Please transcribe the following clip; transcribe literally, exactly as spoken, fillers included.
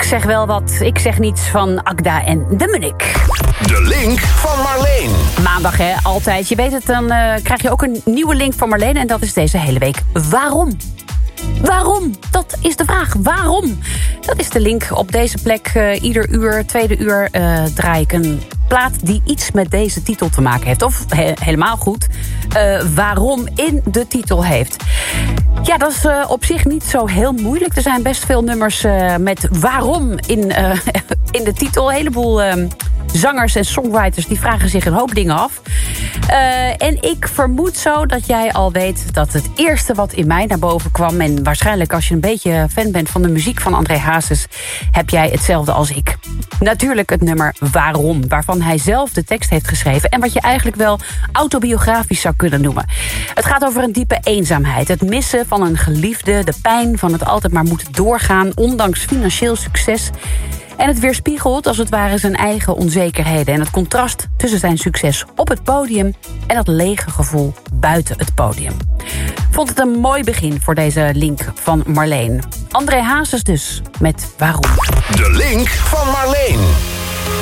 Ik zeg wel wat, ik zeg niets van Agda en de Munnik. De link van Marleen. Maandag, hè, altijd. Je weet het, dan uh, krijg je ook een nieuwe link van Marleen. En dat is deze hele week. Waarom? Waarom? Dat is de vraag. Waarom? Dat is de link op deze plek. Uh, ieder uur, tweede uur, uh, draai ik een plaat die iets met deze titel te maken heeft. Of he- helemaal goed, uh, waarom in de titel heeft. Ja, dat is uh, op zich niet zo heel moeilijk. Er zijn best veel nummers uh, met waarom in, uh, in de titel. Een heleboel uh, zangers en songwriters die vragen zich een hoop dingen af. Uh, en ik vermoed zo dat jij al weet dat het eerste wat in mij naar boven kwam... en waarschijnlijk als je een beetje fan bent van de muziek van André Hazes... heb jij hetzelfde als ik. Natuurlijk het nummer Waarom, waarvan hij zelf de tekst heeft geschreven... en wat je eigenlijk wel autobiografisch zou kunnen noemen. Het gaat over een diepe eenzaamheid, het missen van een geliefde... de pijn van het altijd maar moeten doorgaan, ondanks financieel succes... En het weerspiegelt als het ware zijn eigen onzekerheden... en het contrast tussen zijn succes op het podium... en dat lege gevoel buiten het podium. Vond het een mooi begin voor deze link van Marleen. André Hazes dus, met Waarom. De link van Marleen.